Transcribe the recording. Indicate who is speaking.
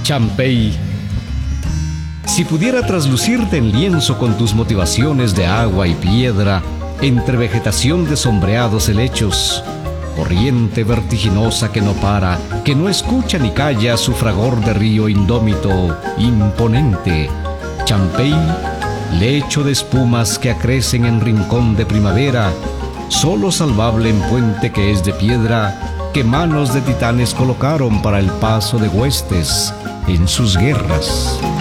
Speaker 1: Champey, si pudiera traslucirte en lienzo con tus motivaciones de agua y piedra, entre vegetación de sombreados helechos, corriente vertiginosa que no para, que no escucha ni calla su fragor de río indómito, imponente. Champey, lecho de espumas que acrecen en rincón de primavera, solo salvable en puente que es de piedra, que manos de titanes colocaron para el paso de huestes en sus guerras.